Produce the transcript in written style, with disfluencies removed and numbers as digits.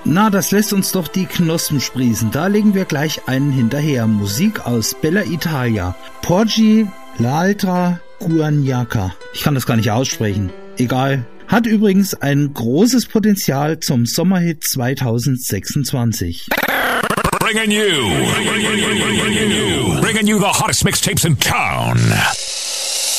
Na, das lässt uns doch die Knospen sprießen. Da legen wir gleich einen hinterher. Musik aus Bella Italia. Porgi l'altra Guagnacca. Ich kann das gar nicht aussprechen. Egal. Hat übrigens ein großes Potenzial zum Sommerhit 2026. Bringing you the hottest mixtapes in town.